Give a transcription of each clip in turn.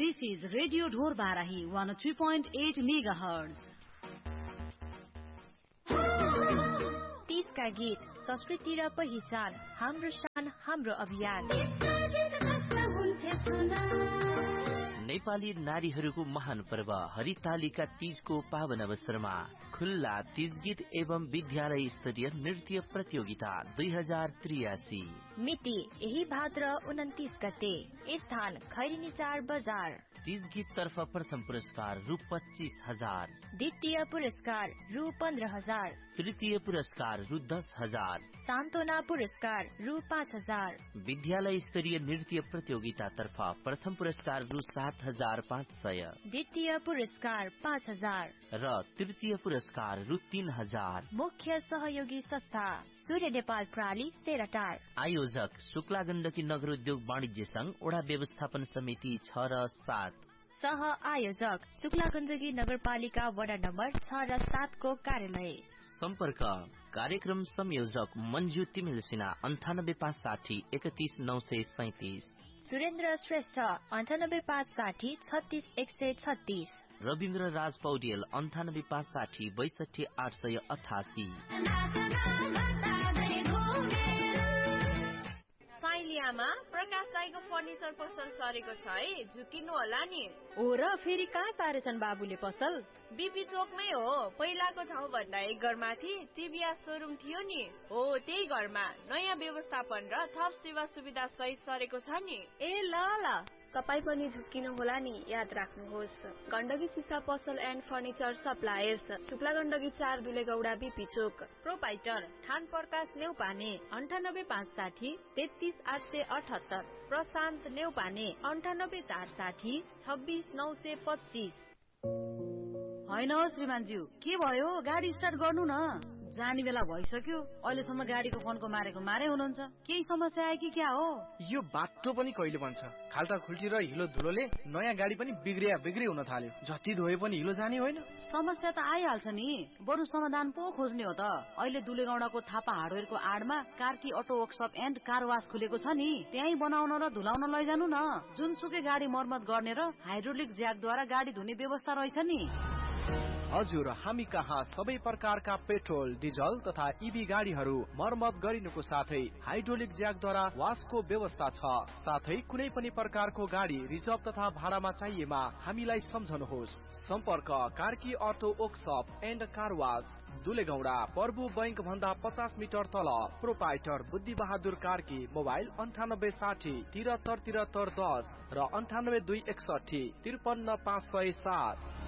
This is Radio Dhor Barahi 103.8 MHz. 30 का गीत संस्कृति र पहिचान हाम्रो शान हाम्रो अभियान। नेपाली नारीहरूको महान पर्व हरितालिका तीजको पावन अवसरमा खुल्ला तीज गीत एवं विद्यालय स्तरीय नृत्य प्रतियोगिता 2083 मिति यही भाद्र 29 गते, स्थान खैरिनी 4 बजार। तीज गीत तर्फ प्रथम पुरस्कार रु 25,000, द्वितीय पुरस्कार रु 15,000, तृतीय पुरस्कार रु 10,000, सान्त्वना पुरस्कार रु 5,000। विद्यालय स्तरीय नृत्य प्रतियोगिता तर्फ प्रथम पुरस्कार रु 7,500, द्वितीय पुरस्कार 5,000 र तृतीय पुरस्कार रु 3,000। मुख्य सहयोगी संस्था सूर्य नेपाल प्राली सेराटार। आयोजक शुक्ला गण्डकी नगर उद्योग वाणिज्य संघ वडा व्यवस्थापन समिति 6 र 7। सह आयोजक शुक्ला गण्डकी नगरपालिका वडा नम्बर 6 र 7 को कार्यालय। सम्पर्क कार्यक्रम संयोजक मन्जु तिमिल सिन्हा 9856 31937, सुरेन्द्र श्रेष्ठ 9856 36136, रविन्द्र राज पौडेल 9856 62888। साइलियामा प्रकाश राईको फर्निचर पसल सरेको छ है, झुकिनु होला नि। हो र फेरि कहाँ सारेछन् बाबुले पसल? बीपी चोकमै हो, पहिलाको ठाउँ भन्दा एक घरमाथि टिभीएस शोरूम थियो नि, हो त्यही घरमा नयाँ व्यवस्थापन र थप सेवा सुविधा सहित सरेको छ नि। ए ल तपाईँ पनि झुक्किनु होला नि, याद राख्नुहोस्। गण्डकी सिसा पसल and furniture suppliers, Shukla Gandaki 4 दुलेगौडा BP Chowk. Proprietor ठान प्रकाश नेउपाने 9856 33878, प्रशान्त नेउपाने 98460 26925। हैन श्रीमानज्यू, के भयो? गाडी स्टार्ट गर्नु न, जाने बेला भइसक्यो। अहिलेसम्म गाडीको फोनको मारेको मारे हुनुहुन्छ। केही समस्या आयो कि क्या हो? यो बाटो पनि कहिले बन्छ? खाल्टा खुल्टी र हिलो धुलोले नयाँ गाडी पनि बिग्रे हुन थाल्यो। जति धोए पनि हिलो जाने होइन। समस्या त आइहाल्छ नि, बरु समाधान पो खोज्ने हो त। अहिले दुलेगौडाको Thapa हार्डवेयरको आडमा Karki auto workshop and car वास खुलेको छ नि, त्यही बनाउन र धुलाउन लैजानु न। जुनसुकै गाडी मर्मत गर्ने र हाइड्रोलिक ज्याकद्वारा गाडी धुने व्यवस्था रहेछ नि। हजुर, हामी कहाँ सबै प्रकारका पेट्रोल, डिजल तथा इभी गाडीहरू मर्मत गरिनुको साथै हाइड्रोलिक ज्याकद्वारा वासको व्यवस्था छ। साथै कुनै पनि प्रकारको गाडी रिजर्भ तथा भाडामा चाहिएमा हामीलाई सम्झनुहोस्। सम्पर्क Karki auto workshop and car वास, दुलेगौडा, प्रभु बैंक भन्दा 50 मिटर तल। प्रोपाइटर बुद्धि बहादुर कार्की। मोबाइल 9860 73 10 र 98261 53507।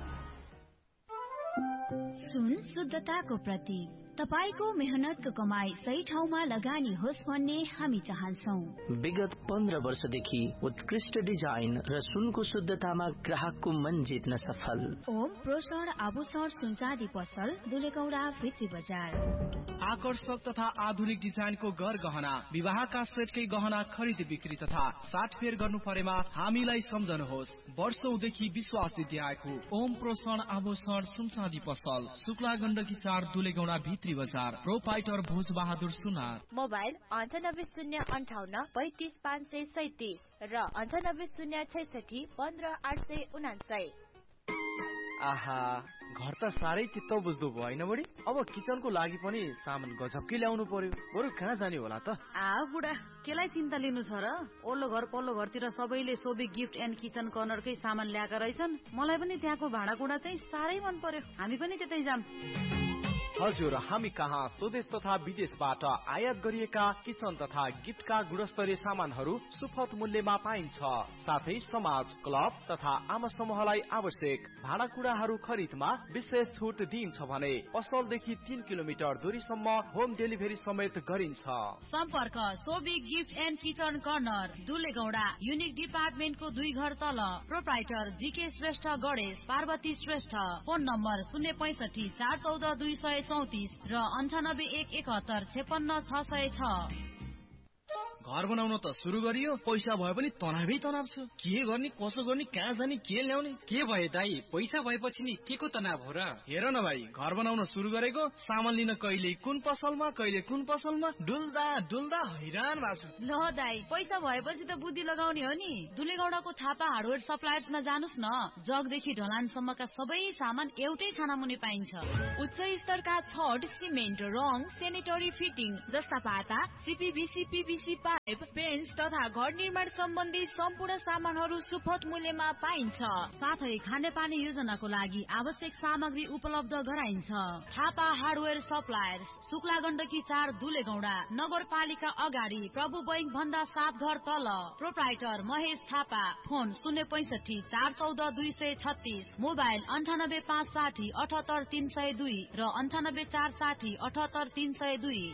सुन शुद्धताको प्रतीक। तपाईको मेहनतको कमाई सही ठाउँमा लगानी होस् भन्ने हामी चाहन्छौं। विगत 15 वर्षदेखि उत्कृष्ट डिजाइन र सुनको शुद्धतामा ग्राहकको मन जित्न सफल ओम प्रोषण आभूषण सुनचाँदी पसल, दुलेगौडा भित्री बजार। आकर्षक तथा आधुनिक डिजाइनको घर गहना, विवाहका सेटकै गहना खरिद बिक्री तथा साटफेर गर्नु परेमा हामीलाई सम्झनुहोस्। वर्षौंदेखि विश्वास जित्दै आएको ओम प्रोषण आभूषण सुनचाँदी पसल, शुक्ला गण्डकी 4 दुलेगौडा भित्री बजार। प्रोपाइटर भोज बहादुर सुनार। मोबाइल 9808 35 537 र 9806 15 879। आहा, घर त साह्रै चित्त बुझ्दो भयो होइन बढी? अब किचनको लागि पनि सामान गजबकै ल्याउनु पर्यो। बरु कहाँ जाने होला त? बुढा, केलाई चिन्ता लिनु छ र? ओल्लो घर पल्लो घरतिर सबैले सोबी गिफ्ट एन्ड किचन कर्नरकै सामान ल्याएका रहेछन्। मलाई पनि त्यहाँको भाँडाकुँडा चाहिँ साह्रै मन पर्यो। हामी पनि त्यतै जाम। हजुर, हामी कहाँ स्वदेश तथा विदेशबाट आयात गरिएका किचन तथा गिफ्टका गुणस्तरीय सामानहरू सुपथ मूल्यमा पाइन्छ। साथै समाज, क्लब तथा आम समूहलाई आवश्यक भाँडाकुँडाहरू खरिदमा विशेष छुट दिइन्छ भने पसलदेखि 3 किलोमिटर दूरीसम्म होम डेलिभरी समेत गरिन्छ। सम्पर्क Sobi gift and kitchen corner, दुलेगौडा, unique डिपार्टमेन्टको 2 घर तल। Proprietor GK Shrestha Ganesh, Parvati Shrestha. Phone number 065 414 234 र 98 171 56 606। घर बनाउन त सुरु गरियो, पैसा भए पनि तनावै तनाव छ। के गर्ने, कसो गर्ने, कहाँ जाने, के ल्याउने? के भयो दाइ, पैसा भएपछि नि के को तनाव हो र? हेर न भाइ, घर बनाउन सुरु गरेको, सामान लिन कहिले कुन पसलमा कहिले कुन पसलमा डुल्दा डुल्दा हैरान भएको छु। ल दाइ, पैसा भएपछि त बुद्धि लगाउने हो नि। दुलेगौडाको थापा हार्डवेयर सप्लायर्समा जानुस् न। जगदेखि ढलानसम्मका सबै सामान एउटै छाना मुनि पाइन्छ। उच्च स्तरका छड, सिमेन्ट, रङ, सेनेटरी फिटिङ जस्ता पाता, सीपीवीसी, पीवीसी पाइप, पेन्ट्स तथा घर निर्माण सम्बन्धी सम्पूर्ण सामानहरू सुपथ मूल्यमा पाइन्छ। साथै खानेपानी योजनाको लागि आवश्यक सामग्री उपलब्ध गराइन्छ। थापा हार्डवेयर सप्लायर्स, शुक्ला गण्डकी 4 दुलेगौडा, नगरपालिका अगाडि, प्रभु बैंक भन्दा 7 घर तल। Proprietor Mahesh Thapa. Phone 065 414 236, mobile 98560 78 302 र 98460 78 302।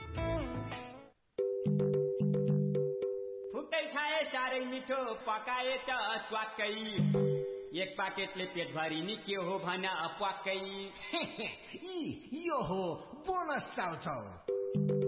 फुकै खाए साह्रै मिठो, पकाए त ट्वाक्कै। एक पाकेटले पेट भरि नि के हो भन प्वाक्कै। यो हो बोनस चाउचाउ।